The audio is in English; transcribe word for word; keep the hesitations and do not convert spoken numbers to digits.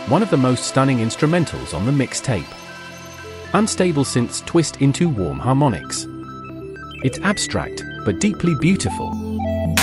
one of the most stunning instrumentals on the mixtape. Unstable synths twist into warm harmonics. It's abstract, but deeply beautiful.